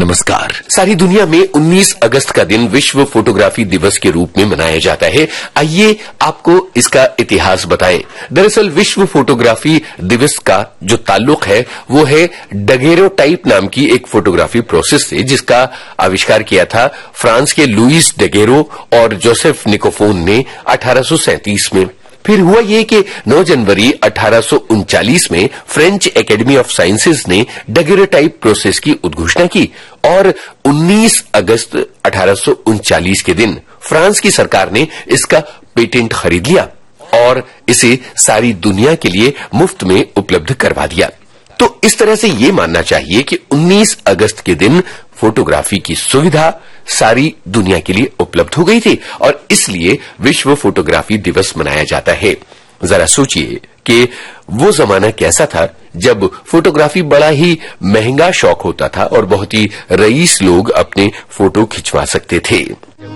नमस्कार। सारी दुनिया में 19 अगस्त का दिन विश्व फोटोग्राफी दिवस के रूप में मनाया जाता है। आइए आपको इसका इतिहास बताएं। दरअसल विश्व फोटोग्राफी दिवस का जो ताल्लुक है वो है डगेरोटाइप नाम की एक फोटोग्राफी प्रोसेस से, जिसका आविष्कार किया था फ्रांस के लुइस डगेरो और जोसेफ निकोफोन ने 1837 में। फिर हुआ ये कि 9 जनवरी 1839 में फ्रेंच एकेडमी ऑफ साइंसेज ने डगेरोटाइप प्रोसेस की उद्घोषणा की और 19 अगस्त 1839 के दिन फ्रांस की सरकार ने इसका पेटेंट खरीद लिया और इसे सारी दुनिया के लिए मुफ्त में उपलब्ध करवा दिया। तो इस तरह से ये मानना चाहिए कि 19 अगस्त के दिन फोटोग्राफी की सुविधा सारी दुनिया के लिए उपलब्ध हो गई थी और इसलिए विश्व फोटोग्राफी दिवस मनाया जाता है। जरा सोचिए कि वो जमाना कैसा था जब फोटोग्राफी बड़ा ही महंगा शौक होता था और बहुत ही रईस लोग अपने फोटो खिंचवा सकते थे।